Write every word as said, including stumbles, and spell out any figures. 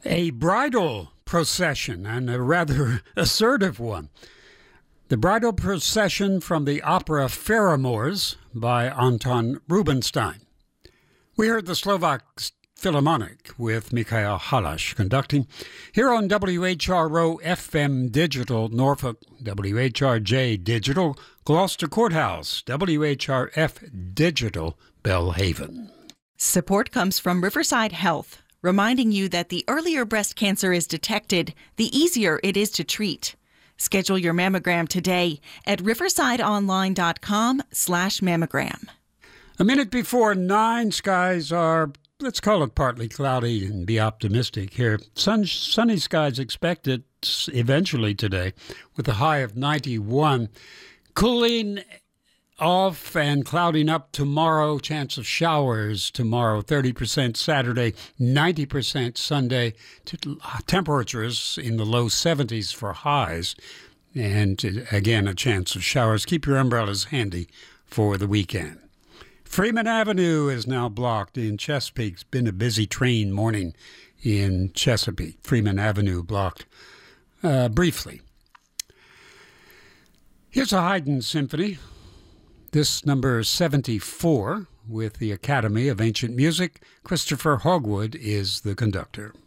A bridal procession, and a rather assertive one. The Bridal Procession from the opera Faramours by Anton Rubinstein. We heard the Slovak Philharmonic with Mikhail Halash conducting here on W H R O F M Digital Norfolk, W H R J Digital Gloucester Courthouse, W H R F Digital Belhaven. Support comes from Riverside Health, reminding you that the earlier breast cancer is detected, the easier it is to treat. Schedule your mammogram today at riversideonline.com slash mammogram. A minute before nine, skies are, let's call it partly cloudy and be optimistic here. Sun, sunny skies expected eventually today with a high of ninety-one. Cooling off and clouding up tomorrow. Chance of showers tomorrow. thirty percent Saturday, ninety percent Sunday. Temperatures in the low seventies for highs. And again, a chance of showers. Keep your umbrellas handy for the weekend. Freeman Avenue is now blocked in Chesapeake. It's been a busy train morning in Chesapeake. Freeman Avenue blocked uh, briefly. Here's a Haydn symphony. This number seventy-four with the Academy of Ancient Music. Christopher Hogwood is the conductor.